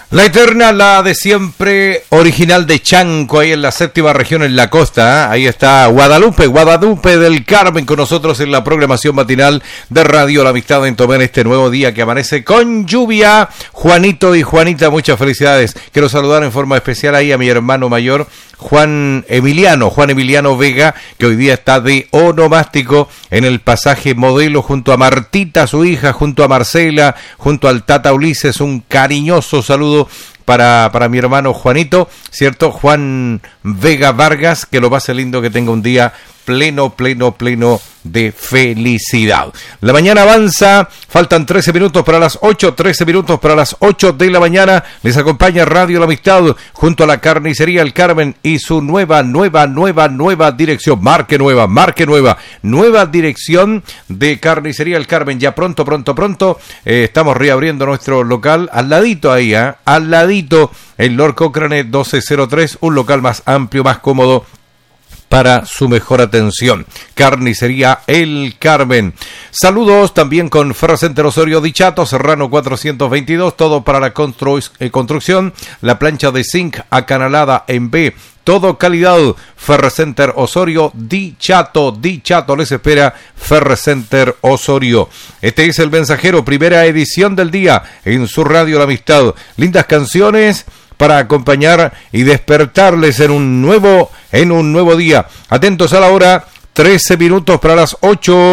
La eterna, la de siempre, original de Chanco, ahí en la séptima región, en la costa, ¿eh? Ahí está Guadalupe del Carmen, con nosotros en la programación matinal de Radio La Amistad en Tomé, en este nuevo día que amanece con lluvia. Juanito y Juanita, muchas felicidades. Quiero saludar en forma especial ahí a mi hermano mayor, Juan Emiliano Vega, que hoy día está de onomástico en el pasaje Modelo, junto a Martita, su hija, junto a Marcela, junto al Tata Ulises. Un cariñoso saludo para mi hermano Juanito, ¿cierto? Juan Vega Vargas, que lo pase lindo, que tenga un día pleno de felicidad. La mañana avanza, faltan 13 minutos para las 8, 13 minutos para las 8 de la mañana. Les acompaña Radio La Amistad junto a la Carnicería El Carmen y su nueva dirección. Marque nueva dirección de Carnicería El Carmen. Ya pronto, estamos reabriendo nuestro local al ladito ahí, al ladito, en Lord Cochrane 1203, un local más amplio, más cómodo, para su mejor atención. Carnicería El Carmen. Saludos también con Ferrocenter Osorio Dichato, Serrano 422, todo para la construcción, la plancha de zinc acanalada en B, todo calidad. Ferrocenter Osorio Dichato, les espera Ferrocenter Osorio. Este es El Mensajero, primera edición del día en su Radio La Amistad. Lindas canciones para acompañar y despertarles en un nuevo día. Atentos a la hora, 13 minutos para las 8.